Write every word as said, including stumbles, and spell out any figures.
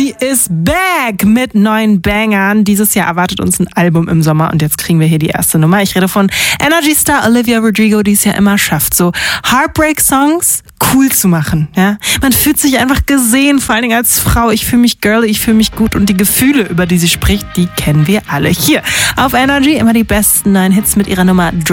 Sie ist back mit neuen Bangern. Dieses Jahr erwartet uns ein Album im Sommer und jetzt kriegen wir hier die erste Nummer. Ich rede von Energy Star Olivia Rodrigo, die es ja immer schafft, so Heartbreak-Songs cool zu machen. Ja? Man fühlt sich einfach gesehen, vor allen Dingen als Frau. Ich fühle mich girly, ich fühle mich gut und die Gefühle, über die sie spricht, die kennen wir alle. Hier auf Energy immer die besten neuen Hits mit ihrer Nummer